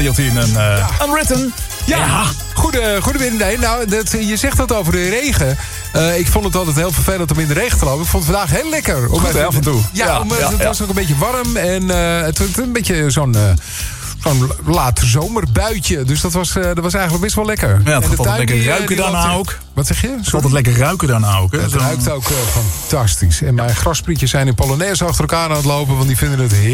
Jotien en Unwritten. Ja. Goede weer. Nee, nou, je zegt dat over de regen. Ik vond het altijd heel vervelend om in de regen te lopen. Ik vond het vandaag heel lekker. Goed, af en toe. Het was ook een beetje warm. En het was een beetje zo'n laat zomerbuitje. Dus dat was eigenlijk best wel lekker. Ja, het gaat altijd lekker ruiken daarna ook. Wat zeg je? Het gaat altijd lekker ruiken daarna ook. Hè? Het ruikt ook fantastisch. En mijn grasprietjes zijn in Polonaise achter elkaar aan het lopen. Want die vinden het heerlijk.